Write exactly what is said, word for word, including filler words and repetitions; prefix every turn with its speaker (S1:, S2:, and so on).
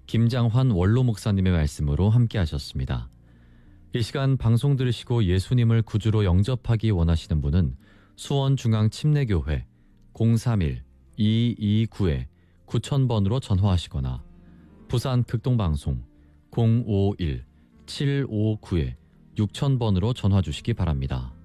S1: 김장환 원로 목사님의 말씀으로 함께 하셨습니다. 이 시간 방송 들으시고 예수님을 구주로 영접하기 원하시는 분은 수원중앙침례교회 공삼일 이이구 구천 번으로 전화하시거나 부산 극동방송 공오일 칠오구 육천 번으로 전화 주시기 바랍니다.